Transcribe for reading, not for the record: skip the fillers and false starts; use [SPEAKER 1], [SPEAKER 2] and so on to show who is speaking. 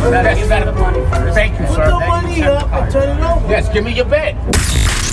[SPEAKER 1] You gotta give me the money first.
[SPEAKER 2] Thank you,
[SPEAKER 3] Put
[SPEAKER 2] sir.
[SPEAKER 3] the
[SPEAKER 2] Thank
[SPEAKER 3] money
[SPEAKER 2] you. Check the
[SPEAKER 3] up
[SPEAKER 2] card.
[SPEAKER 3] and turn it over.
[SPEAKER 2] Yes, give me your bet.